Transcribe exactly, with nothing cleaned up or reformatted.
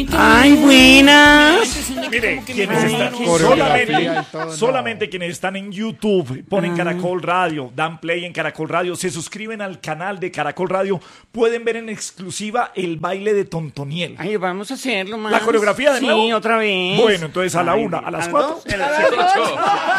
Ay, buenas. Mire, quienes están solamente, solamente quienes están en YouTube, ponen Caracol Radio, dan play en Caracol Radio, se suscriben al canal de Caracol Radio, pueden ver en exclusiva el baile de Tontoniel. Ay, vamos a hacerlo, más. ¿La coreografía de nuevo? Sí, otra vez. Bueno, entonces a la Ay, una, a las ¿a cuatro. dos? A las dos.